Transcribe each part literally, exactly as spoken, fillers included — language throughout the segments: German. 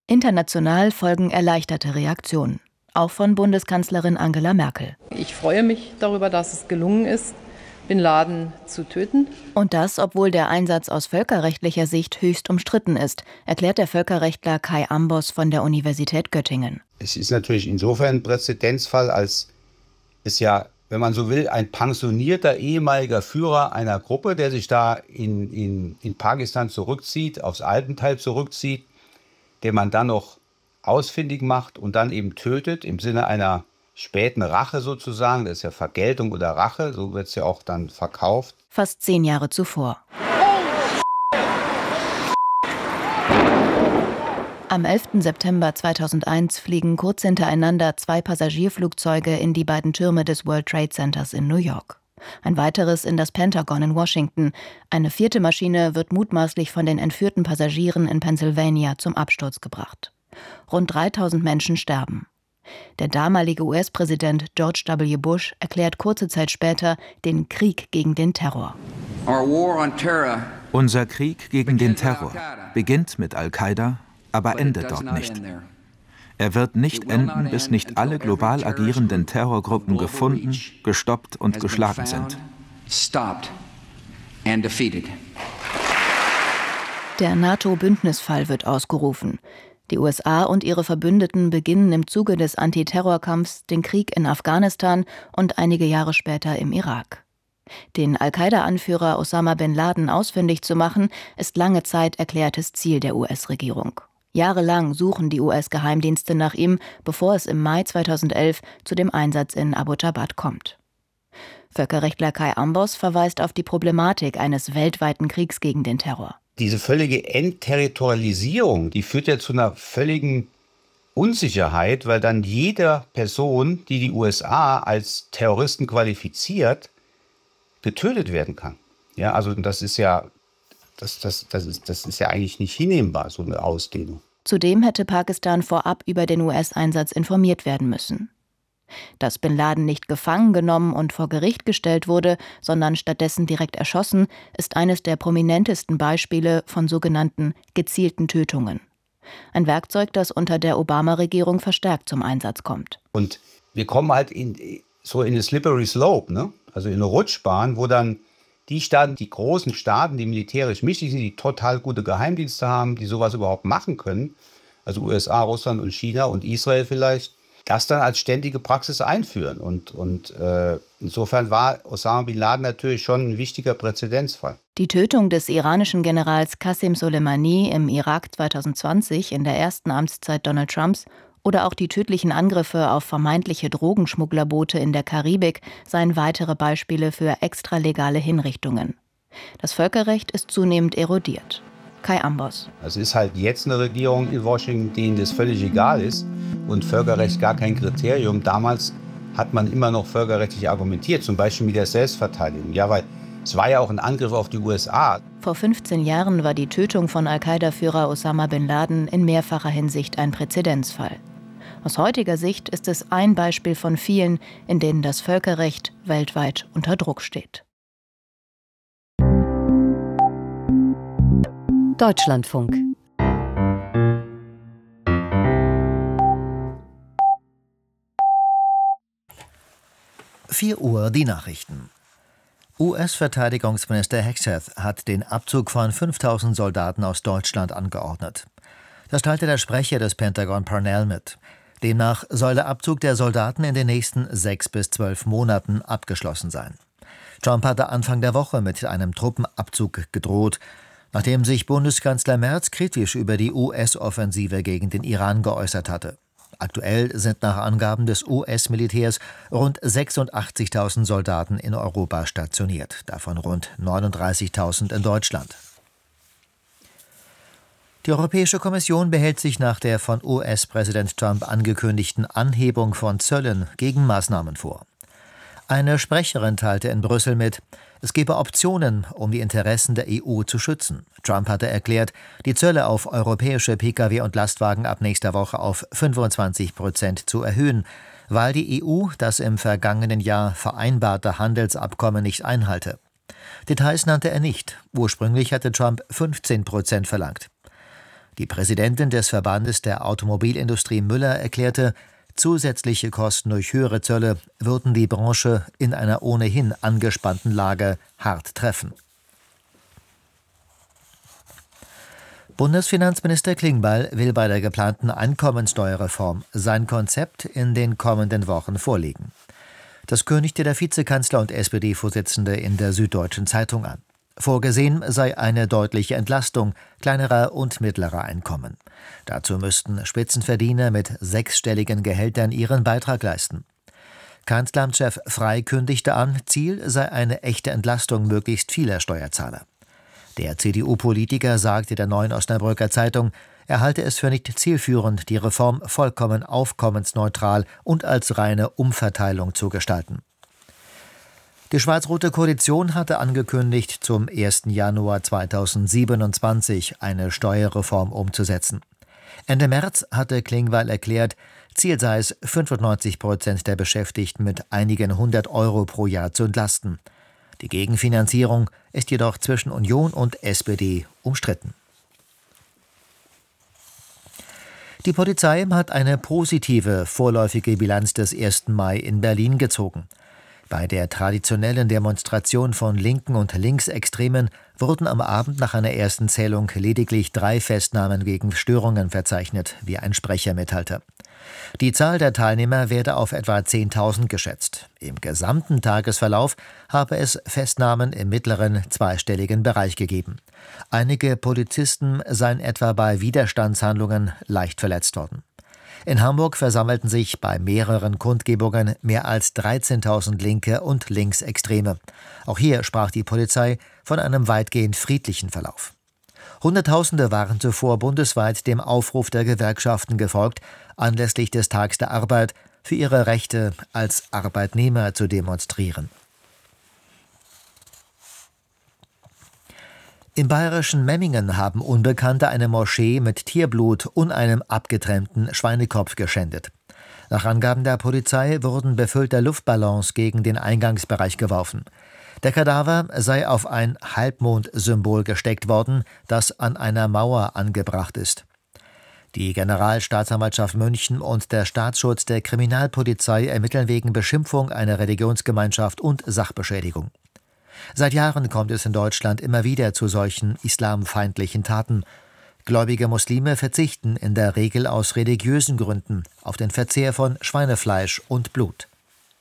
International folgen erleichterte Reaktionen, auch von Bundeskanzlerin Angela Merkel. Ich freue mich darüber, dass es gelungen ist, Bin Laden zu töten. Und das, obwohl der Einsatz aus völkerrechtlicher Sicht höchst umstritten ist, erklärt der Völkerrechtler Kai Ambos von der Universität Göttingen. Es ist natürlich insofern ein Präzedenzfall, als es ja, wenn man so will, ein pensionierter ehemaliger Führer einer Gruppe, der sich da in, in, in Pakistan zurückzieht, aufs Alpental zurückzieht, den man dann noch ausfindig macht und dann eben tötet, im Sinne einer späten Rache sozusagen, das ist ja Vergeltung oder Rache, so wird es ja auch dann verkauft. Fast zehn Jahre zuvor. Am elften September zweitausendeins fliegen kurz hintereinander zwei Passagierflugzeuge in die beiden Türme des World Trade Centers in New York. Ein weiteres in das Pentagon in Washington. Eine vierte Maschine wird mutmaßlich von den entführten Passagieren in Pennsylvania zum Absturz gebracht. Rund dreitausend Menschen sterben. Der damalige U S-Präsident George W. Bush erklärt kurze Zeit später den Krieg gegen den Terror. Unser Krieg gegen den Terror beginnt mit Al-Qaida, aber endet dort nicht. Er wird nicht enden, bis nicht alle global agierenden Terrorgruppen gefunden, gestoppt und geschlagen sind. Der NATO-Bündnisfall wird ausgerufen. Die U S A und ihre Verbündeten beginnen im Zuge des Antiterrorkampfs den Krieg in Afghanistan und einige Jahre später im Irak. Den Al-Qaida-Anführer Osama bin Laden ausfindig zu machen, ist lange Zeit erklärtes Ziel der U S-Regierung. Jahrelang suchen die U S-Geheimdienste nach ihm, bevor es im Mai zweitausendelf zu dem Einsatz in Abbottabad kommt. Völkerrechtler Kai Ambos verweist auf die Problematik eines weltweiten Kriegs gegen den Terror. Diese völlige Entterritorialisierung, die führt ja zu einer völligen Unsicherheit, weil dann jede Person, die die U S A als Terroristen qualifiziert, getötet werden kann. Ja, also das ist ja, das, das, das ist, das ist ja eigentlich nicht hinnehmbar, so eine Ausdehnung. Zudem hätte Pakistan vorab über den U S-Einsatz informiert werden müssen. Dass Bin Laden nicht gefangen genommen und vor Gericht gestellt wurde, sondern stattdessen direkt erschossen, ist eines der prominentesten Beispiele von sogenannten gezielten Tötungen. Ein Werkzeug, das unter der Obama-Regierung verstärkt zum Einsatz kommt. Und wir kommen halt in, so in eine slippery slope, ne? Also in eine Rutschbahn, wo dann die Staaten, die großen Staaten, die militärisch mächtig sind, die total gute Geheimdienste haben, die sowas überhaupt machen können, also U S A, Russland und China und Israel vielleicht, das dann als ständige Praxis einführen. Und, und äh, insofern war Osama bin Laden natürlich schon ein wichtiger Präzedenzfall. Die Tötung des iranischen Generals Qasem Soleimani im Irak zweitausendzwanzig in der ersten Amtszeit Donald Trumps oder auch die tödlichen Angriffe auf vermeintliche Drogenschmugglerboote in der Karibik seien weitere Beispiele für extralegale Hinrichtungen. Das Völkerrecht ist zunehmend erodiert. Kai Ambos. Es ist halt jetzt eine Regierung in Washington, denen das völlig egal ist und Völkerrecht gar kein Kriterium. Damals hat man immer noch völkerrechtlich argumentiert, zum Beispiel mit der Selbstverteidigung. Ja, weil es war ja auch ein Angriff auf die U S A. Vor fünfzehn Jahren war die Tötung von Al-Qaida-Führer Osama bin Laden in mehrfacher Hinsicht ein Präzedenzfall. Aus heutiger Sicht ist es ein Beispiel von vielen, in denen das Völkerrecht weltweit unter Druck steht. Deutschlandfunk. vier Uhr die Nachrichten. U S-Verteidigungsminister Hegseth hat den Abzug von fünftausend Soldaten aus Deutschland angeordnet. Das teilte der Sprecher des Pentagon Parnell mit. Demnach soll der Abzug der Soldaten in den nächsten sechs bis zwölf Monaten abgeschlossen sein. Trump hatte Anfang der Woche mit einem Truppenabzug gedroht, nachdem sich Bundeskanzler Merz kritisch über die U S-Offensive gegen den Iran geäußert hatte. Aktuell sind nach Angaben des U S-Militärs rund sechsundachtzigtausend Soldaten in Europa stationiert, davon rund neununddreißigtausend in Deutschland. Die Europäische Kommission behält sich nach der von U S-Präsident Trump angekündigten Anhebung von Zöllen Gegenmaßnahmen vor. Eine Sprecherin teilte in Brüssel mit, es gebe Optionen, um die Interessen der E U zu schützen. Trump hatte erklärt, die Zölle auf europäische Pkw und Lastwagen ab nächster Woche auf fünfundzwanzig Prozent zu erhöhen, weil die E U das im vergangenen Jahr vereinbarte Handelsabkommen nicht einhalte. Details nannte er nicht. Ursprünglich hatte Trump fünfzehn Prozent verlangt. Die Präsidentin des Verbandes der Automobilindustrie Müller erklärte, zusätzliche Kosten durch höhere Zölle würden die Branche in einer ohnehin angespannten Lage hart treffen. Bundesfinanzminister Klingbeil will bei der geplanten Einkommensteuerreform sein Konzept in den kommenden Wochen vorlegen. Das kündigte der Vizekanzler und S P D-Vorsitzende in der Süddeutschen Zeitung an. Vorgesehen sei eine deutliche Entlastung kleinerer und mittlerer Einkommen. Dazu müssten Spitzenverdiener mit sechsstelligen Gehältern ihren Beitrag leisten. Kanzleramtschef Frey kündigte an, Ziel sei eine echte Entlastung möglichst vieler Steuerzahler. Der C D U-Politiker sagte der Neuen Osnabrücker Zeitung, er halte es für nicht zielführend, die Reform vollkommen aufkommensneutral und als reine Umverteilung zu gestalten. Die schwarz-rote Koalition hatte angekündigt, zum ersten Januar zweitausendsiebenundzwanzig eine Steuerreform umzusetzen. Ende März hatte Klingbeil erklärt, Ziel sei es, fünfundneunzig Prozent der Beschäftigten mit einigen hundert Euro pro Jahr zu entlasten. Die Gegenfinanzierung ist jedoch zwischen Union und S P D umstritten. Die Polizei hat eine positive vorläufige Bilanz des ersten Mai in Berlin gezogen. Bei der traditionellen Demonstration von Linken und Linksextremen wurden am Abend nach einer ersten Zählung lediglich drei Festnahmen wegen Störungen verzeichnet, wie ein Sprecher mitteilte. Die Zahl der Teilnehmer werde auf etwa zehntausend geschätzt. Im gesamten Tagesverlauf habe es Festnahmen im mittleren zweistelligen Bereich gegeben. Einige Polizisten seien etwa bei Widerstandshandlungen leicht verletzt worden. In Hamburg versammelten sich bei mehreren Kundgebungen mehr als dreizehntausend Linke und Linksextreme. Auch hier sprach die Polizei von einem weitgehend friedlichen Verlauf. Hunderttausende waren zuvor bundesweit dem Aufruf der Gewerkschaften gefolgt, anlässlich des Tags der Arbeit für ihre Rechte als Arbeitnehmer zu demonstrieren. Im bayerischen Memmingen haben Unbekannte eine Moschee mit Tierblut und einem abgetrennten Schweinekopf geschändet. Nach Angaben der Polizei wurden befüllte Luftballons gegen den Eingangsbereich geworfen. Der Kadaver sei auf ein Halbmondsymbol gesteckt worden, das an einer Mauer angebracht ist. Die Generalstaatsanwaltschaft München und der Staatsschutz der Kriminalpolizei ermitteln wegen Beschimpfung einer Religionsgemeinschaft und Sachbeschädigung. Seit Jahren kommt es in Deutschland immer wieder zu solchen islamfeindlichen Taten. Gläubige Muslime verzichten in der Regel aus religiösen Gründen auf den Verzehr von Schweinefleisch und Blut.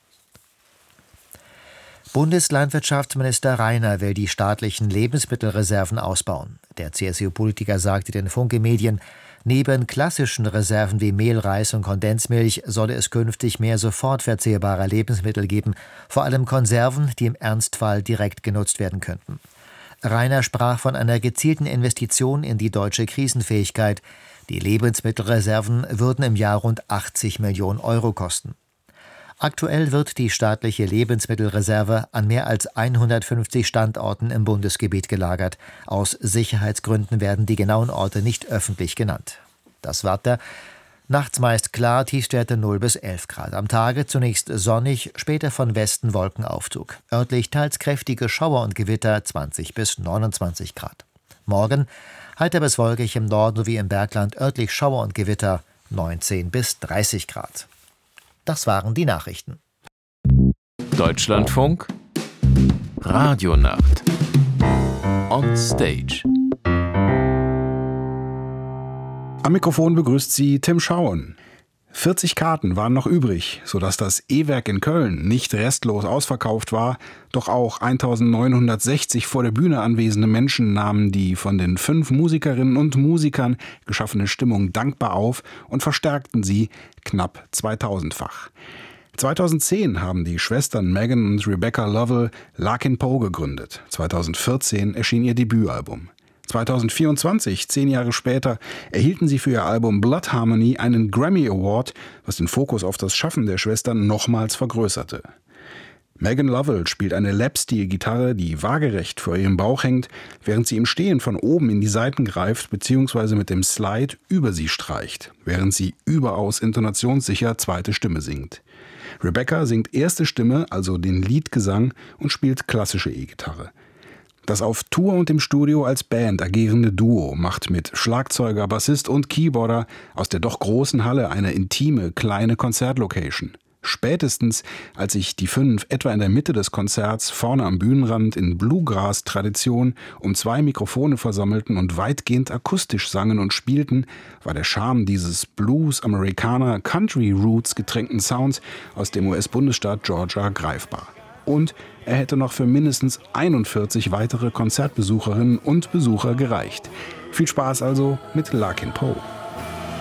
Bundeslandwirtschaftsminister Rainer will die staatlichen Lebensmittelreserven ausbauen. Der C S U-Politiker sagte den Funke-Medien, neben klassischen Reserven wie Mehl, Reis und Kondensmilch solle es künftig mehr sofort verzehrbare Lebensmittel geben, vor allem Konserven, die im Ernstfall direkt genutzt werden könnten. Rainer sprach von einer gezielten Investition in die deutsche Krisenfähigkeit. Die Lebensmittelreserven würden im Jahr rund achtzig Millionen Euro kosten. Aktuell wird die staatliche Lebensmittelreserve an mehr als hundertfünfzig Standorten im Bundesgebiet gelagert. Aus Sicherheitsgründen werden die genauen Orte nicht öffentlich genannt. Das Wetter: nachts meist klar, Tiefstwerte null bis elf Grad. Am Tage zunächst sonnig, später von Westen Wolkenaufzug. Örtlich teils kräftige Schauer und Gewitter, zwanzig bis neunundzwanzig Grad. Morgen heiter bis wolkig im Norden sowie im Bergland, örtlich Schauer und Gewitter, neunzehn bis dreißig Grad. Das waren die Nachrichten. Deutschlandfunk Radionacht On Stage. Am Mikrofon begrüßt Sie Tim Schauen. vierzig Karten waren noch übrig, sodass das E-Werk in Köln nicht restlos ausverkauft war, doch auch eintausendneunhundertsechzig vor der Bühne anwesende Menschen nahmen die von den fünf Musikerinnen und Musikern geschaffene Stimmung dankbar auf und verstärkten sie knapp zweitausendfach. zweitausendzehn haben die Schwestern Megan und Rebecca Lovell Larkin Poe gegründet. zweitausendvierzehn erschien ihr Debütalbum. zweitausendvierundzwanzig, zehn Jahre später, erhielten sie für ihr Album Blood Harmony einen Grammy Award, was den Fokus auf das Schaffen der Schwestern nochmals vergrößerte. Megan Lovell spielt eine Lap-Steel-Gitarre, die waagerecht vor ihrem Bauch hängt, während sie im Stehen von oben in die Saiten greift bzw. mit dem Slide über sie streicht, während sie überaus intonationssicher zweite Stimme singt. Rebecca singt erste Stimme, also den Leadgesang, und spielt klassische E-Gitarre. Das auf Tour und im Studio als Band agierende Duo macht mit Schlagzeuger, Bassist und Keyboarder aus der doch großen Halle eine intime, kleine Konzertlocation. Spätestens, als sich die fünf etwa in der Mitte des Konzerts vorne am Bühnenrand in Bluegrass-Tradition um zwei Mikrofone versammelten und weitgehend akustisch sangen und spielten, war der Charme dieses Blues-Amerikaner-Country-Roots getränkten Sounds aus dem U S-Bundesstaat Georgia greifbar. Und er hätte noch für mindestens einundvierzig weitere Konzertbesucherinnen und Besucher gereicht. Viel Spaß also mit Larkin Poe.